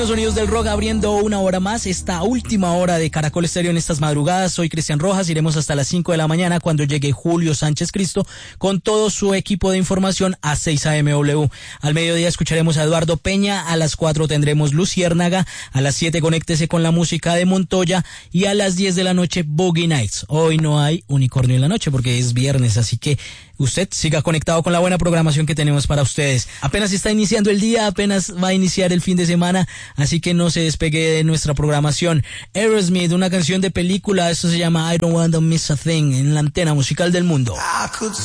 Los sonidos del rock abriendo una hora más, esta última hora de Caracol Estéreo en estas madrugadas. Soy Cristian Rojas, iremos hasta las 5 de la mañana cuando llegue Julio Sánchez Cristo con todo su equipo de información a 6 AMW. Al mediodía escucharemos a Eduardo Peña, a las 4 tendremos Luciérnaga, a las 7 conéctese con la música de Montoya y a las 10 de la noche Boogie Nights. Hoy no hay unicornio en la noche porque es viernes, así que usted siga conectado con la buena programación que tenemos para ustedes. Apenas está iniciando el día, apenas va a iniciar el fin de semana, así que no se despegue de nuestra programación. Aerosmith, una canción de película, esto se llama I Don't Want to Miss a Thing, en la antena musical del mundo.